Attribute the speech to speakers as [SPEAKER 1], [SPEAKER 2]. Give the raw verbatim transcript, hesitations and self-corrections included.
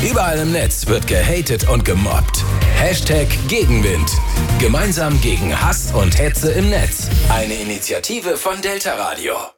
[SPEAKER 1] Überall im Netz wird gehatet und gemobbt. Hashtag Gegenwind. Gemeinsam gegen Hass und Hetze im Netz. Eine Initiative von Delta Radio.